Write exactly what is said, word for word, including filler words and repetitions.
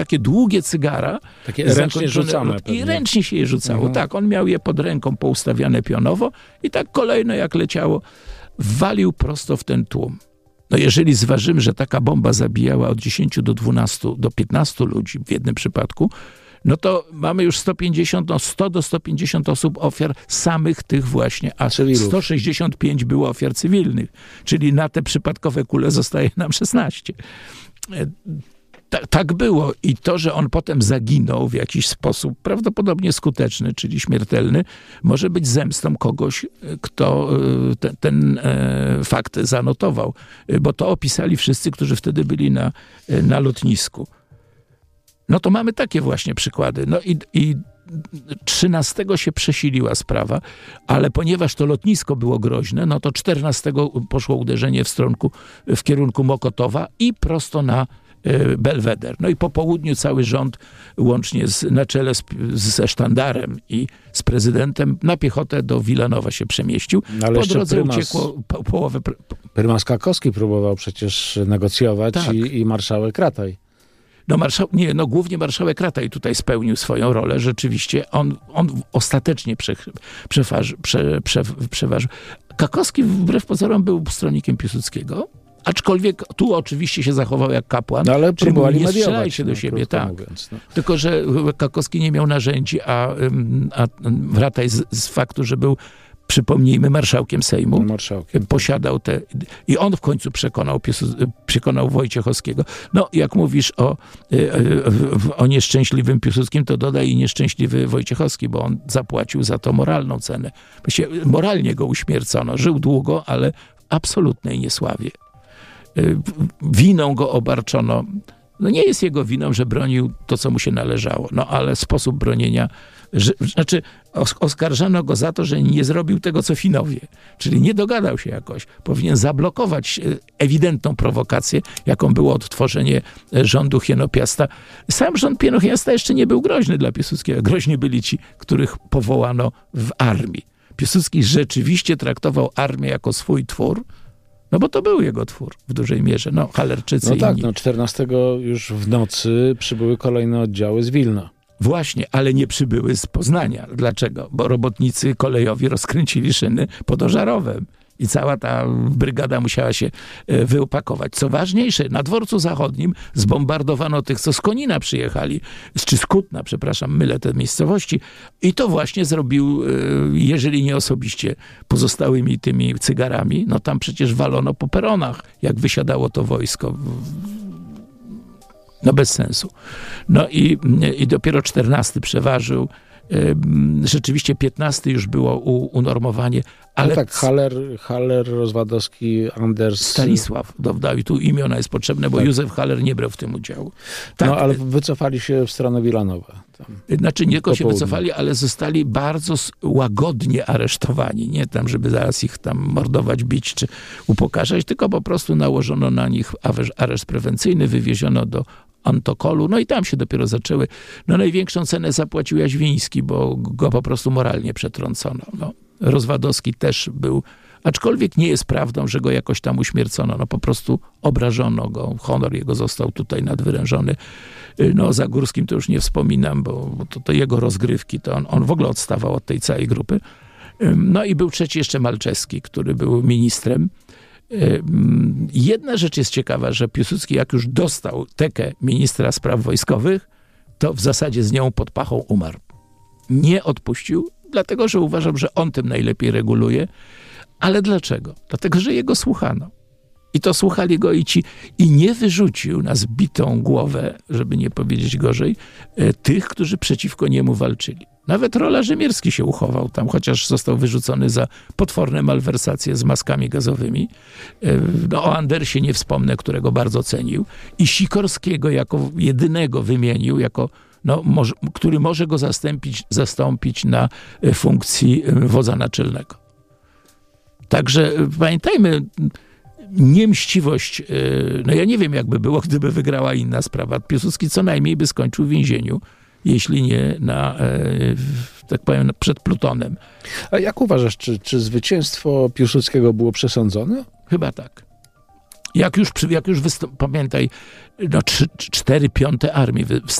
takie długie cygara. Takie ręcznie rzucane. I pewnie. Ręcznie się je rzucało. Mhm. Tak, on miał je pod ręką poustawiane pionowo i tak kolejno jak leciało, walił prosto w ten tłum. No jeżeli zważymy, że taka bomba zabijała od dziesięciu do dwunastu, do piętnastu ludzi w jednym przypadku, no to mamy już sto pięćdziesiąt, no sto do stu pięćdziesięciu osób ofiar samych tych właśnie, a Cywilów. sto sześćdziesiąt pięć było ofiar cywilnych, czyli na te przypadkowe kule zostaje nam szesnaście. Tak, tak było i to, że on potem zaginął w jakiś sposób prawdopodobnie skuteczny, czyli śmiertelny, może być zemstą kogoś, kto ten, ten e, fakt zanotował, bo to opisali wszyscy, którzy wtedy byli na, na lotnisku. No to mamy takie właśnie przykłady. No i, i trzynastego się przesiliła sprawa, ale ponieważ to lotnisko było groźne, no to czternastego poszło uderzenie w, stronku, w kierunku Mokotowa i prosto na Belweder. No i po południu cały rząd, łącznie z, na czele z, ze sztandarem i z prezydentem, na piechotę do Wilanowa się przemieścił. No, ale po drodze prymas, uciekło po, połowę... Prymas Kakowski próbował przecież negocjować tak. i, i marszałek Rataj. No, marszał, nie, no głównie marszałek Rataj tutaj spełnił swoją rolę. Rzeczywiście on, on ostatecznie prze, przeważy, prze, prze, przeważył. Kakowski wbrew pozorom był stronnikiem Piłsudskiego. Aczkolwiek tu oczywiście się zachował jak kapłan. No ale próbowali nie mediować, strzelajcie do no, siebie, tak. Mówiąc, no. Tylko, że Kakowski nie miał narzędzi, a, a Rataj z, z faktu, że był, przypomnijmy, marszałkiem Sejmu, marszałkiem. posiadał te... I on w końcu przekonał, przekonał Wojciechowskiego. No, jak mówisz o, o nieszczęśliwym Piłsudskim, to dodaj i nieszczęśliwy Wojciechowski, bo on zapłacił za to moralną cenę. Właściwie moralnie go uśmiercono. Żył długo, ale w absolutnej niesławie. Winą go obarczono. No nie jest jego winą, że bronił to, co mu się należało. No ale sposób bronienia... Że, znaczy oskarżano go za to, że nie zrobił tego, co Finowie. Czyli nie dogadał się jakoś. Powinien zablokować ewidentną prowokację, jaką było odtworzenie rządu Hienopiasta. Sam rząd Hienopiasta jeszcze nie był groźny dla Piłsudskiego. Groźni byli ci, których powołano w armii. Piłsudski rzeczywiście traktował armię jako swój twór, no bo to był jego twór w dużej mierze. No, Halerczycy No tak, inni. no czternastego już w nocy przybyły kolejne oddziały z Wilna. Właśnie, ale nie przybyły z Poznania. Dlaczego? Bo robotnicy kolejowi rozkręcili szyny pod Ożarowem. I cała ta brygada musiała się wyopakować. Co ważniejsze, na dworcu zachodnim zbombardowano tych, co z Konina przyjechali, czy z Kutna, przepraszam, mylę te miejscowości. I to właśnie zrobił, jeżeli nie osobiście, pozostałymi tymi cygarami. No tam przecież walono po peronach, jak wysiadało to wojsko. No bez sensu. No i, i dopiero czternasty przeważył. Rzeczywiście piętnasty już było u, unormowanie. Ale no tak, Haller, Haller, Rozwadowski, Anders... Stanisław dodał i tu imiona jest potrzebne, bo tak. Józef Haller nie brał w tym udziału. Tak. No ale wycofali się w stronę Wilanowa. Tam. Znaczy nie tylko się wycofali, ale zostali bardzo łagodnie aresztowani. Nie tam, żeby zaraz ich tam mordować, bić czy upokarzać, tylko po prostu nałożono na nich areszt prewencyjny, wywieziono do Antokolu, no i tam się dopiero zaczęły. No największą cenę zapłacił Jaźwiński, bo go po prostu moralnie przetrącono. No, Rozwadowski też był, aczkolwiek nie jest prawdą, że go jakoś tam uśmiercono. No po prostu obrażono go. Honor jego został tutaj nadwyrężony. No o Zagórskim to już nie wspominam, bo, bo to, to jego rozgrywki, to on, on w ogóle odstawał od tej całej grupy. No i był trzeci jeszcze Malczewski, który był ministrem. Jedna rzecz jest ciekawa, że Piłsudski jak już dostał tekę ministra spraw wojskowych, to w zasadzie z nią pod pachą umarł. Nie odpuścił, dlatego że uważam, że on tym najlepiej reguluje. Ale dlaczego? Dlatego, że jego słuchano. I to słuchali go i ci. I nie wyrzucił na zbitą głowę, żeby nie powiedzieć gorzej, tych, którzy przeciwko niemu walczyli. Nawet Rola Rzymierski się uchował tam, chociaż został wyrzucony za potworne malwersacje z maskami gazowymi. No, o Andersie nie wspomnę, którego bardzo cenił. I Sikorskiego jako jedynego wymienił, jako, no, może, który może go zastąpić, zastąpić na funkcji wodza naczelnego. Także pamiętajmy, niemściwość, no ja nie wiem, jakby było, gdyby wygrała inna sprawa. Piłsudski co najmniej by skończył w więzieniu, jeśli nie na, tak powiem, przed Plutonem. A jak uważasz, czy, czy zwycięstwo Piłsudskiego było przesądzone? Chyba tak. Jak już, jak już wystąp- pamiętaj, no, trzy, cztery piąte armii